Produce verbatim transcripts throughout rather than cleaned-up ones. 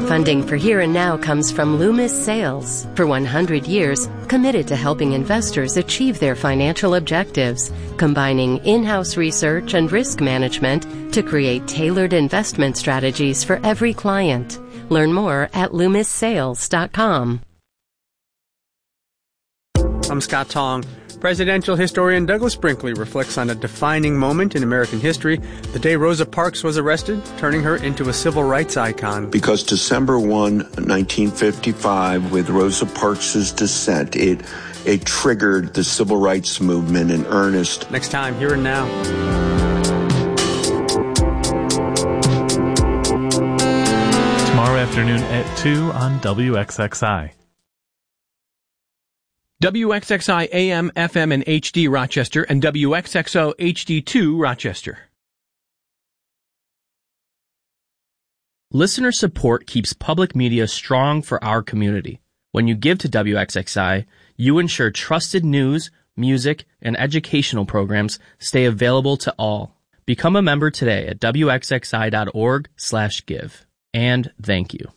Funding for Here and Now comes from Loomis Sales. For one hundred years, committed to helping investors achieve their financial objectives, combining in-house research and risk management to create tailored investment strategies for every client. Learn more at loomis sales dot com. I'm Scott Tong. Presidential historian Douglas Brinkley reflects on a defining moment in American history, the day Rosa Parks was arrested, turning her into a civil rights icon. Because December first, nineteen fifty-five, with Rosa Parks' dissent, it, it triggered the civil rights movement in earnest. Next time, Here and Now. Tomorrow afternoon at two on W X X I. W X X I A M, F M, and H D Rochester, and W X X O H D two Rochester. Listener support keeps public media strong for our community. When you give to W X X I, you ensure trusted news, music, and educational programs stay available to all. Become a member today at W X X I dot org slash give. And thank you.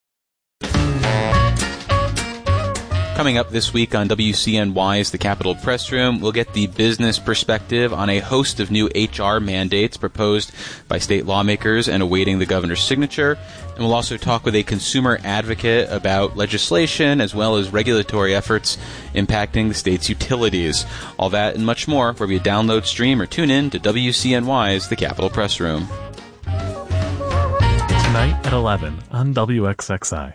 Coming up this week on W C N Y's The Capitol Press Room, we'll get the business perspective on a host of new H R mandates proposed by state lawmakers and awaiting the governor's signature. And we'll also talk with a consumer advocate about legislation as well as regulatory efforts impacting the state's utilities. All that and much more where we download, stream, or tune in to W C N Y's The Capitol Press Room. Tonight at eleven on W X X I.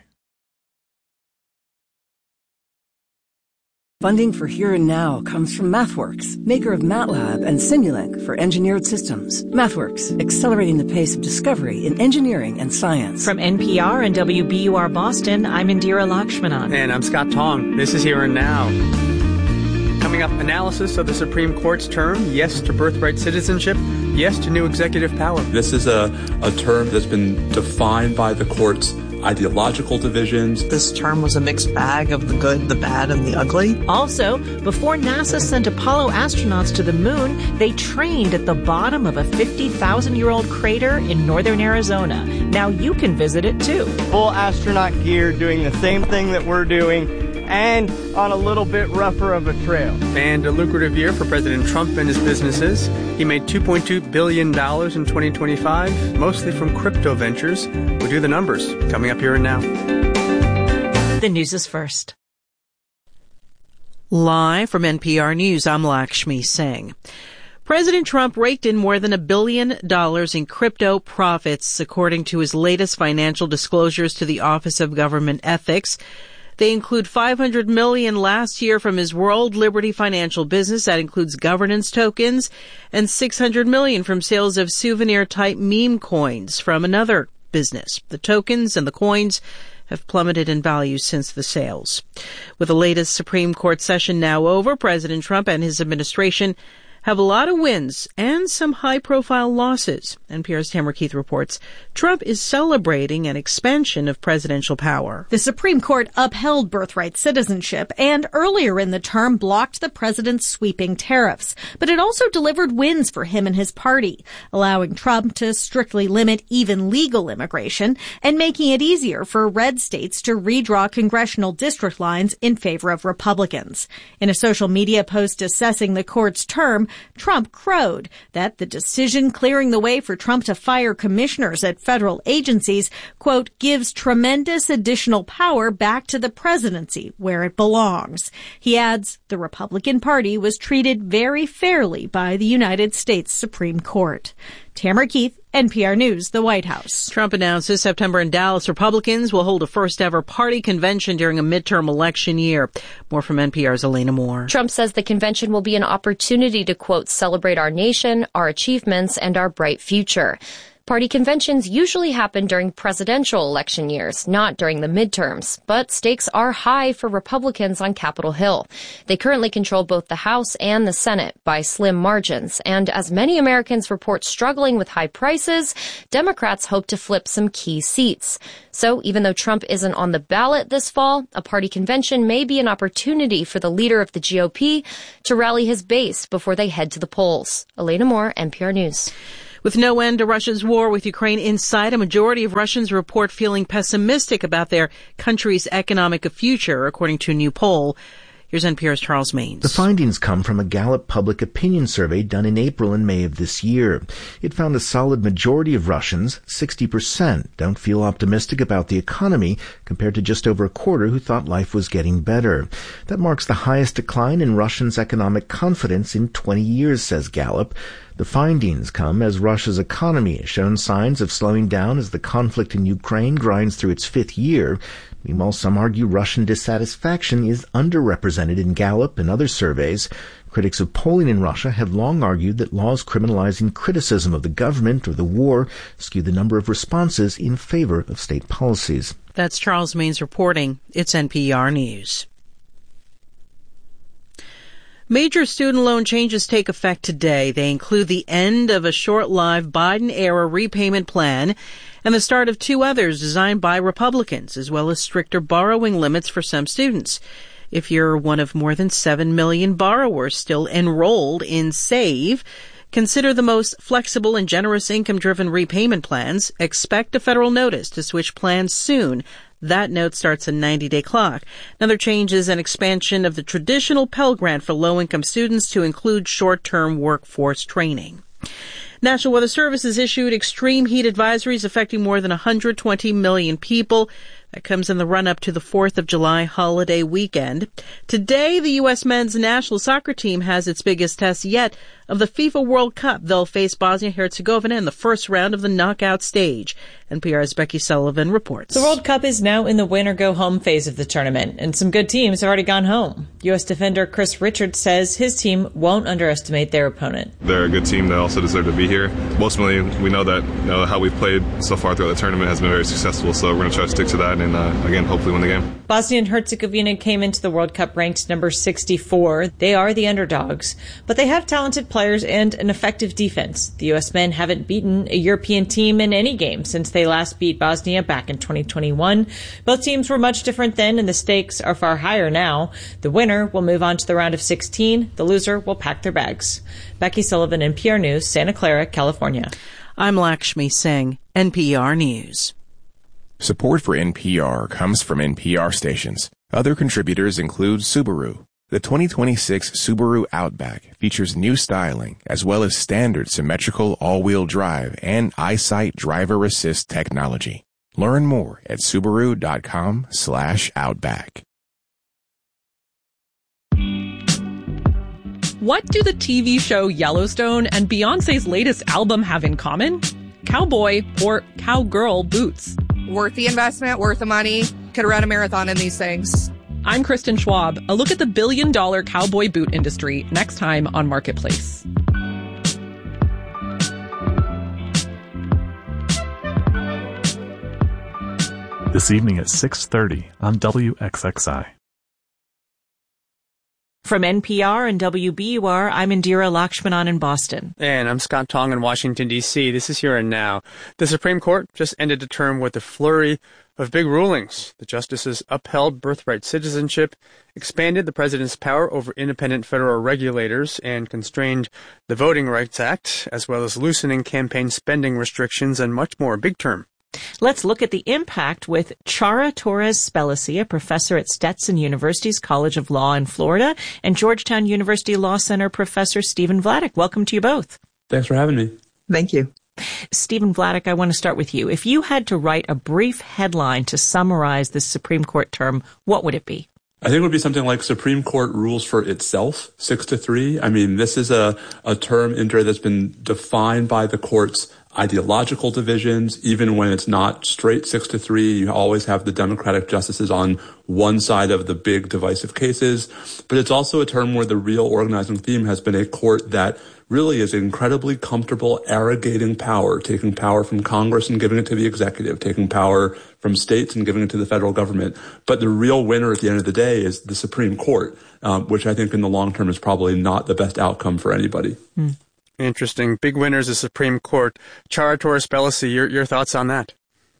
Funding for Here and Now comes from MathWorks, maker of MATLAB and Simulink for engineered systems. MathWorks, accelerating the pace of discovery in engineering and science. From N P R and W B U R Boston, I'm Indira Lakshmanan. And I'm Scott Tong. This is Here and Now. Coming up, analysis of the Supreme Court's term, yes to birthright citizenship, yes to new executive power. This is a, a term that's been defined by the court's ideological divisions. This term was a mixed bag of the good, the bad, and the ugly. Also, before NASA sent Apollo astronauts to the moon, they trained at the bottom of a fifty thousand year old crater in northern Arizona. Now you can visit it too. Full astronaut gear, doing the same thing that we're doing, and on a little bit rougher of a trail. And a lucrative year for President Trump and his businesses. He made two point two billion dollars in twenty twenty-five, mostly from crypto ventures. We'll do the numbers coming up Here and Now. The news is first. Live from N P R News, I'm Lakshmi Singh. President Trump raked in more than a billion dollars in crypto profits, according to his latest financial disclosures to the Office of Government Ethics. They include five hundred million dollars last year from his World Liberty Financial business. That includes governance tokens, and six hundred million dollars from sales of souvenir-type meme coins from another business. The tokens and the coins have plummeted in value since the sales. With the latest Supreme Court session now over, President Trump and his administration have a lot of wins and some high-profile losses. N P R's Tamara Keith reports Trump is celebrating an expansion of presidential power. The Supreme Court upheld birthright citizenship and earlier in the term blocked the president's sweeping tariffs. But it also delivered wins for him and his party, allowing Trump to strictly limit even legal immigration and making it easier for red states to redraw congressional district lines in favor of Republicans. In a social media post assessing the court's term, Trump crowed that the decision clearing the way for Trump to fire commissioners at federal agencies, quote, gives tremendous additional power back to the presidency where it belongs. He adds the Republican Party was treated very fairly by the United States Supreme Court. Tamara Keith, N P R News, the White House. Trump announced this September in Dallas Republicans will hold a first-ever party convention during a midterm election year. More from N P R's Elena Moore. Trump says the convention will be an opportunity to, quote, celebrate our nation, our achievements, and our bright future. Party conventions usually happen during presidential election years, not during the midterms. But stakes are high for Republicans on Capitol Hill. They currently control both the House and the Senate by slim margins. And as many Americans report struggling with high prices, Democrats hope to flip some key seats. So even though Trump isn't on the ballot this fall, a party convention may be an opportunity for the leader of the G O P to rally his base before they head to the polls. Elena Moore, N P R News. With no end to Russia's war with Ukraine in sight, a majority of Russians report feeling pessimistic about their country's economic future, according to a new poll. Here's N P R's Charles Maines. The findings come from a Gallup public opinion survey done in April and May of this year. It found a solid majority of Russians, sixty percent, don't feel optimistic about the economy, compared to just over a quarter who thought life was getting better. That marks the highest decline in Russians' economic confidence in twenty years, says Gallup. The findings come as Russia's economy has shown signs of slowing down as the conflict in Ukraine grinds through its fifth year. Meanwhile, some argue Russian dissatisfaction is underrepresented in Gallup and other surveys. Critics of polling in Russia have long argued that laws criminalizing criticism of the government or the war skew the number of responses in favor of state policies. That's Charles Maines reporting. It's N P R News. Major student loan changes take effect today. They include the end of a short-lived Biden-era repayment plan and the start of two others designed by Republicans, as well as stricter borrowing limits for some students. If you're one of more than seven million borrowers still enrolled in SAVE, consider the most flexible and generous income-driven repayment plans. Expect a federal notice to switch plans soon. That note starts a ninety-day clock. Another change is an expansion of the traditional Pell Grant for low-income students to include short-term workforce training. National Weather Service has issued extreme heat advisories affecting more than one hundred twenty million people. That comes in the run-up to the fourth of July holiday weekend. Today, the U S men's national soccer team has its biggest test yet of the FIFA World Cup. They'll face Bosnia-Herzegovina in the first round of the knockout stage. N P R's Becky Sullivan reports. The World Cup is now in the win-or-go-home phase of the tournament, and some good teams have already gone home. U S defender Chris Richards says his team won't underestimate their opponent. They're a good team that also deserve to be here. Ultimately, we know that you know, how we've played so far throughout the tournament has been very successful, so we're going to try to stick to that and, uh, again, hopefully win the game. Bosnia and Herzegovina came into the World Cup ranked number sixty-four. They are the underdogs, but they have talented players and an effective defense. The U S men haven't beaten a European team in any game since they last beat Bosnia back in twenty twenty-one. Both teams were much different then, and the stakes are far higher now. The winner will move on to the round of sixteen. The loser will pack their bags. Becky Sullivan, N P R News, Santa Clara, California. I'm Lakshmi Singh, N P R News. Support for N P R comes from N P R stations. Other contributors include Subaru. The twenty twenty-six Subaru Outback features new styling as well as standard symmetrical all-wheel drive and EyeSight driver assist technology. Learn more at Subaru.com slash Outback. What do the T V show Yellowstone and Beyoncé's latest album have in common? Cowboy or cowgirl boots. Worth the investment, worth the money. Could have run a marathon in these things. I'm Kristen Schwab. A look at the billion-dollar cowboy boot industry next time on Marketplace. This evening at six thirty on W X X I. From N P R and W B U R, I'm Indira Lakshmanan in Boston. And I'm Scott Tong in Washington, D C This is Here and Now. The Supreme Court just ended a term with a flurry of big rulings. The justices upheld birthright citizenship, expanded the president's power over independent federal regulators, and constrained the Voting Rights Act, as well as loosening campaign spending restrictions and much more. Big term. Let's look at the impact with Chara Torres Spelisi, a professor at Stetson University's College of Law in Florida, and Georgetown University Law Center professor Stephen Vladeck. Welcome to you both. Thanks for having me. Thank you. Stephen Vladeck, I want to start with you. If you had to write a brief headline to summarize this Supreme Court term, what would it be? I think it would be something like Supreme Court rules for itself, six to three. I mean, this is a, a term, Indra, that's been defined by the court's ideological divisions. Even when it's not straight six to three, you always have the Democratic justices on one side of the big divisive cases. But it's also a term where the real organizing theme has been a court that really is incredibly comfortable arrogating power, taking power from Congress and giving it to the executive, taking power from states and giving it to the federal government. But the real winner at the end of the day is the Supreme Court, um, which I think in the long term is probably not the best outcome for anybody. Interesting. Big winners, the Supreme Court. Chara Torres Spelisi, your, your thoughts on that?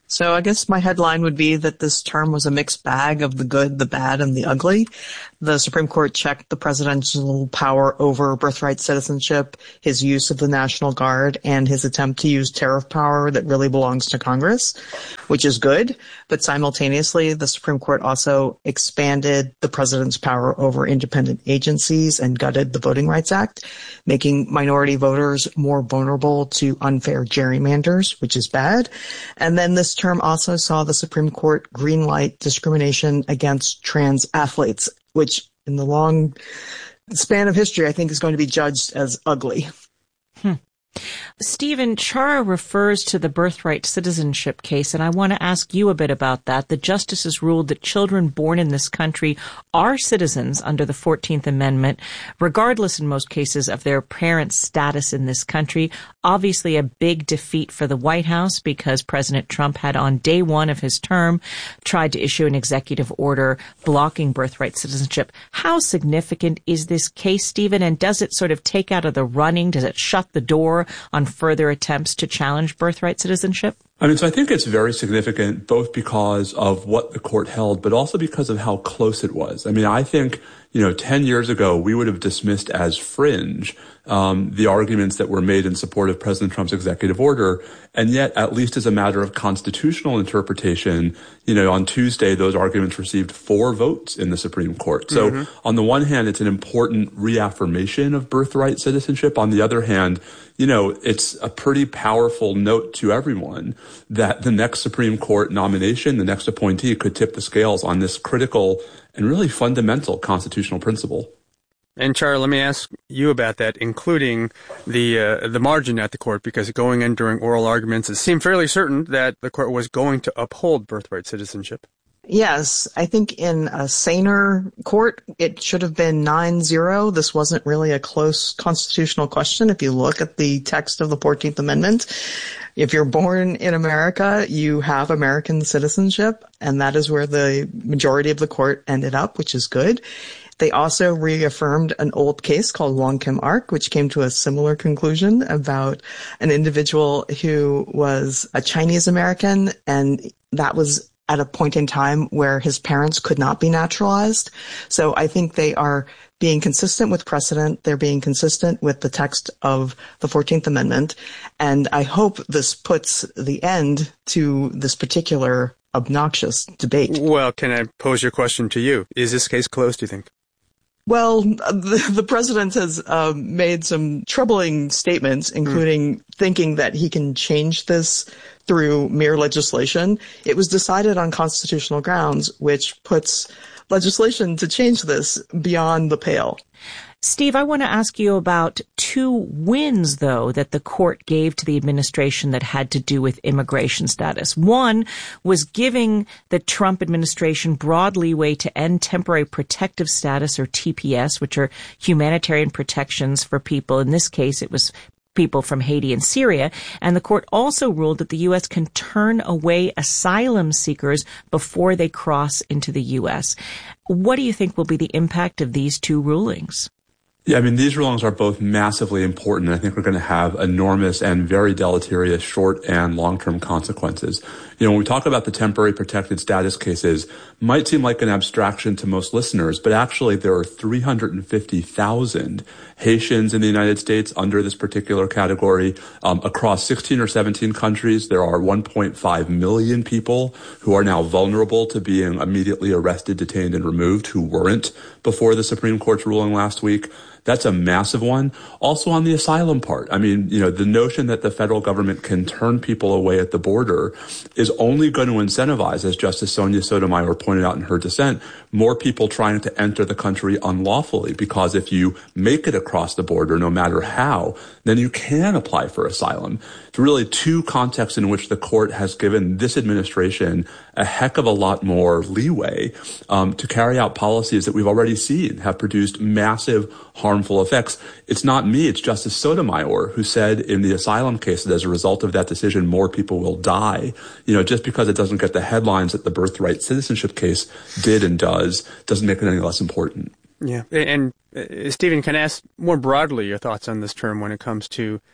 So I guess my headline would be that this term was a mixed bag of the good, the bad, and the ugly. The Supreme Court checked the presidential power over birthright citizenship, his use of the National Guard, and his attempt to use tariff power that really belongs to Congress, which is good. But simultaneously, the Supreme Court also expanded the president's power over independent agencies and gutted the Voting Rights Act, making minority voters more vulnerable to unfair gerrymanders, which is bad. And then this term also saw the Supreme Court greenlight discrimination against trans athletes, which in the long span of history, I think is going to be judged as ugly. Hmm. Stephen, Chara refers to the birthright citizenship case, and I want to ask you a bit about that. The justices ruled that children born in this country are citizens under the fourteenth Amendment, regardless in most cases of their parents' status in this country. Obviously a big defeat for the White House because President Trump had on day one of his term tried to issue an executive order blocking birthright citizenship. How significant is this case, Stephen, and does it sort of take out of the running? Does it shut the door on further attempts to challenge birthright citizenship? I mean, so I think it's very significant both because of what the court held, but also because of how close it was. I mean, I think, you know, ten years ago, we would have dismissed as fringe um, the arguments that were made in support of President Trump's executive order. And yet, at least as a matter of constitutional interpretation, you know, on Tuesday, those arguments received four votes in the Supreme Court. So mm-hmm. on the one hand, it's an important reaffirmation of birthright citizenship. On the other hand, you know, it's a pretty powerful note to everyone that the next Supreme Court nomination, the next appointee, could tip the scales on this critical and really fundamental constitutional principle. And Chara, let me ask you about that, including the uh, the margin at the court, because going in during oral arguments, it seemed fairly certain that the court was going to uphold birthright citizenship. Yes, I think in a saner court, it should have been nine zero. This wasn't really a close constitutional question. If you look at the text of the fourteenth Amendment, if you're born in America, you have American citizenship, and that is where the majority of the court ended up, which is good. They also reaffirmed an old case called Wong Kim Ark, which came to a similar conclusion about an individual who was a Chinese American, and that was at a point in time where his parents could not be naturalized. So I think they are being consistent with precedent. They're being consistent with the text of the fourteenth Amendment. And I hope this puts the end to this particular obnoxious debate. Well, can I pose your question to you? Is this case closed, do you think? Well, the, the president has uh, made some troubling statements, including mm. thinking that he can change this through mere legislation. It was decided on constitutional grounds, which puts legislation to change this beyond the pale. Steve, I want to ask you about two wins, though, that the court gave to the administration that had to do with immigration status. One was giving the Trump administration broad leeway to end temporary protective status, or T P S, which are humanitarian protections for people. In this case, it was people from Haiti and Syria. And the court also ruled that the U S can turn away asylum seekers before they cross into the U S. What do you think will be the impact of these two rulings? Yeah, I mean, these rulings are both massively important. I think we're going to have enormous and very deleterious short and long-term consequences. You know, when we talk about the temporary protected status cases, might seem like an abstraction to most listeners, but actually there are three hundred fifty thousand Haitians in the United States under this particular category. Um, across sixteen or seventeen countries, there are one point five million people who are now vulnerable to being immediately arrested, detained, and removed who weren't before the Supreme Court's ruling last week. That's a massive one. Also on the asylum part, I mean, you know, the notion that the federal government can turn people away at the border is only going to incentivize, as Justice Sonia Sotomayor pointed out in her dissent, more people trying to enter the country unlawfully. Because if you make it across the border, no matter how, then you can apply for asylum. It's really two contexts in which the court has given this administration a heck of a lot more leeway um, to carry out policies that we've already seen have produced massive harmful effects. It's not me, it's Justice Sotomayor who said in the asylum case that as a result of that decision, more people will die. You know, just because it doesn't get the headlines that the birthright citizenship case did and does, doesn't make it any less important. Yeah. And uh, Stephen, can I ask more broadly your thoughts on this term when it comes to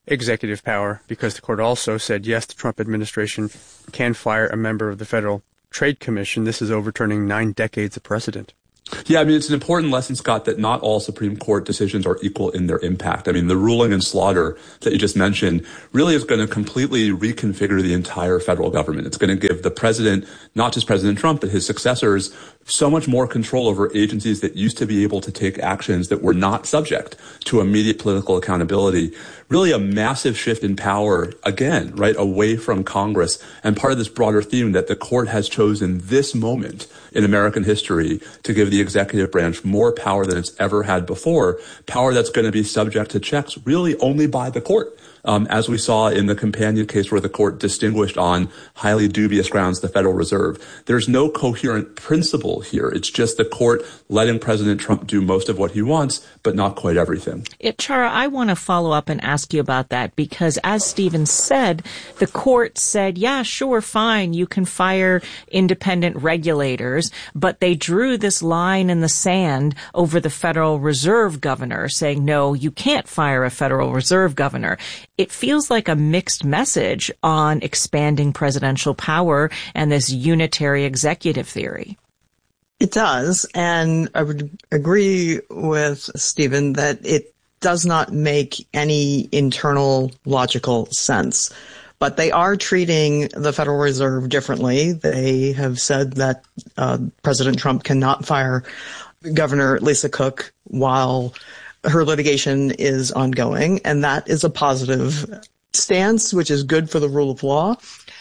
executive power, because the court also said, yes, the Trump administration can fire a member of the Federal Trade Commission. This is overturning nine decades of precedent. Yeah, I mean, it's an important lesson, Scott, that not all Supreme Court decisions are equal in their impact. I mean, the ruling in Slaughter that you just mentioned really is going to completely reconfigure the entire federal government. It's going to give the president, not just President Trump, but his successors, so much more control over agencies that used to be able to take actions that were not subject to immediate political accountability. Really a massive shift in power, again, right, away from Congress, and part of this broader theme that the court has chosen this moment in American history to give the executive branch more power than it's ever had before, power that's going to be subject to checks really only by the court. Um, as we saw in the companion case where the court distinguished on highly dubious grounds the Federal Reserve. There's no coherent principle here. It's just the court letting President Trump do most of what he wants, but not quite everything. It, Chara, I want to follow up and ask you about that because, as Stephen said, the court said, yeah, sure, fine, you can fire independent regulators, but they drew this line in the sand over the Federal Reserve governor, saying, no, you can't fire a Federal Reserve governor. It feels like a mixed message on expanding presidential power and this unitary executive theory. It does. And I would agree with Stephen that it does not make any internal logical sense. But they are treating the Federal Reserve differently. They have said that uh, President Trump cannot fire Governor Lisa Cook while her litigation is ongoing, and that is a positive stance, which is good for the rule of law.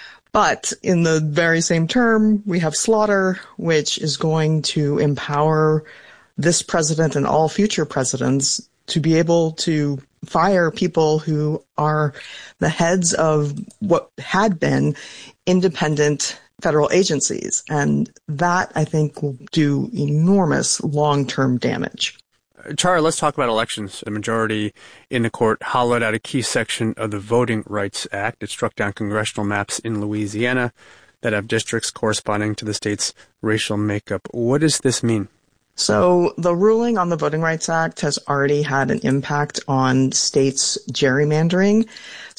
But in the very same term, we have Slaughter, which is going to empower this president and all future presidents to be able to fire people who are the heads of what had been independent federal agencies. And that, I think, will do enormous long-term damage. Chara, let's talk about elections. A majority in the court hollowed out a key section of the Voting Rights Act. It struck down congressional maps in Louisiana that have districts corresponding to the state's racial makeup. What does this mean? So the ruling on the Voting Rights Act has already had an impact on states' gerrymandering.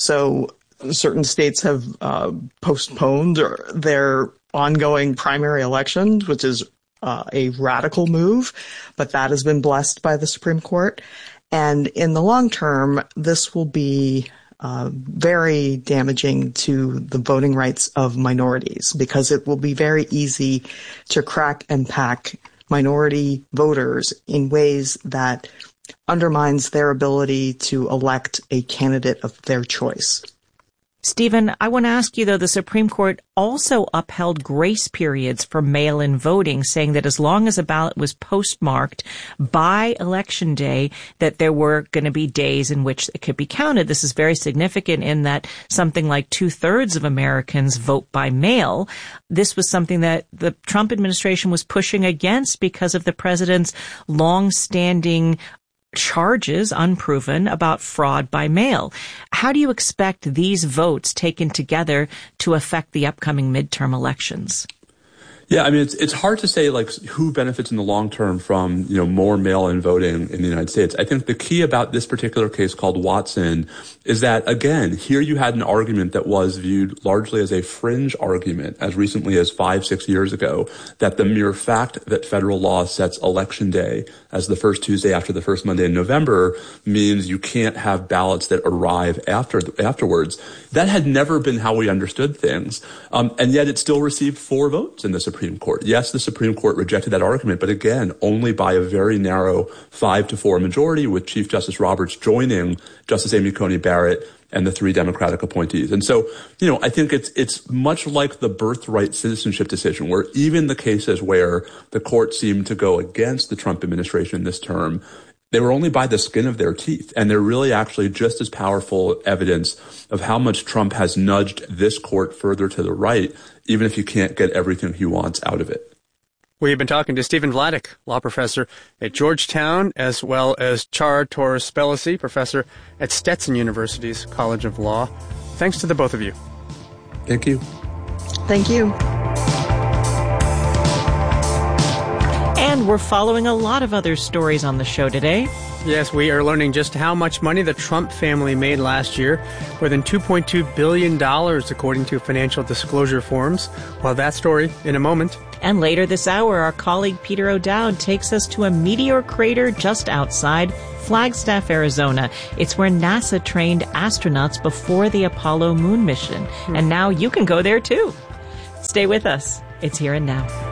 So certain states have uh, postponed their ongoing primary elections, which is Uh, a radical move, but that has been blessed by the Supreme Court. And in the long term, this will be uh, very damaging to the voting rights of minorities because it will be very easy to crack and pack minority voters in ways that undermines their ability to elect a candidate of their choice. Stephen, I want to ask you, though, the Supreme Court also upheld grace periods for mail-in voting, saying that as long as a ballot was postmarked by Election Day, that there were going to be days in which it could be counted. This is very significant in that something like two-thirds of Americans vote by mail. This was something that the Trump administration was pushing against because of the president's long-standing charges, unproven, about fraud by mail. How do you expect these votes taken together to affect the upcoming midterm elections? Yeah, I mean, it's it's hard to say, like, who benefits in the long term from, you know, more mail-in voting in the United States. I think the key about this particular case called Watson is that, again, here you had an argument that was viewed largely as a fringe argument as recently as five, six years ago, that the mere fact that federal law sets Election Day as the first Tuesday after the first Monday in November means you can't have ballots that arrive after afterwards. That had never been how we understood things. Um, and yet it still received four votes in the Supreme Supreme Court. Yes, the Supreme Court rejected that argument, but again, only by a very narrow five to four majority, with Chief Justice Roberts joining Justice Amy Coney Barrett and the three Democratic appointees. And so, you know, I think it's it's much like the birthright citizenship decision, where even the cases where the court seemed to go against the Trump administration this term, they were only by the skin of their teeth. And they're really actually just as powerful evidence of how much Trump has nudged this court further to the right, even if you can't get everything he wants out of it. We've been talking to Stephen Vladeck, law professor at Georgetown, as well as Chara Torres-Pelosi, professor at Stetson University's College of Law. Thanks to the both of you. Thank you. Thank you. And we're following a lot of other stories on the show today. Yes, we are learning just how much money the Trump family made last year, more than two point two billion dollars according to financial disclosure forms. Well, that story in a moment. And later this hour, our colleague Peter O'Dowd takes us to a meteor crater just outside Flagstaff, Arizona. It's where NASA trained astronauts before the Apollo moon mission. And now you can go there too. Stay with us. It's Here and Now.